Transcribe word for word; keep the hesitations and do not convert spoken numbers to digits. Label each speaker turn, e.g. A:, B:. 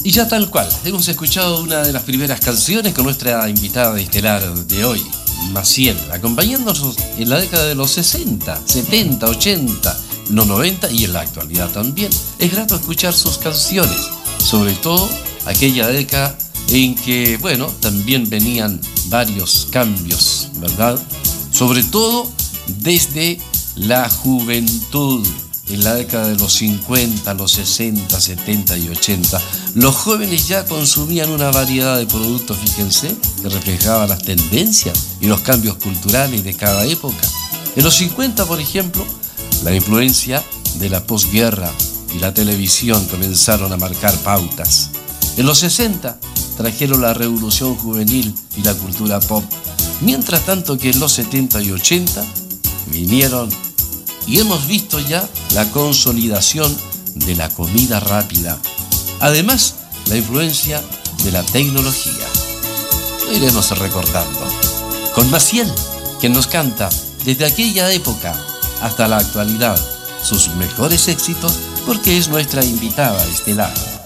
A: Y ya tal cual, hemos escuchado una de las primeras canciones con nuestra invitada estelar de hoy, Maciel, acompañándonos en la década de los sesenta, setenta, ochenta, los noventa y en la actualidad también. Es grato escuchar sus canciones, sobre todo aquella década en que, bueno, también venían varios cambios, ¿verdad? Sobre todo desde la juventud. En la década de los cincuenta, los sesenta, setenta y ochenta, los jóvenes ya consumían una variedad de productos, fíjense, que reflejaban las tendencias y los cambios culturales de cada época. En los cincuenta, por ejemplo, la influencia de la posguerra y la televisión comenzaron a marcar pautas. En los sesenta trajeron la revolución juvenil y la cultura pop, mientras tanto que en los setenta y ochenta vinieron y hemos visto ya la consolidación de la comida rápida. Además, la influencia de la tecnología. Lo iremos recordando. Con Maciel, quien nos canta desde aquella época hasta la actualidad sus mejores éxitos, porque es nuestra invitada estelar.